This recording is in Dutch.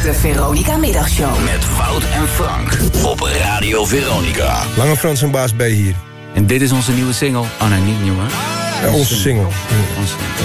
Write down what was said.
De Veronica Middagshow. Met Wout en Frank op Radio Veronica. Lange Frans en Baas B hier. En dit is onze nieuwe single. Oh nee, niet nieuw hè? Onze single.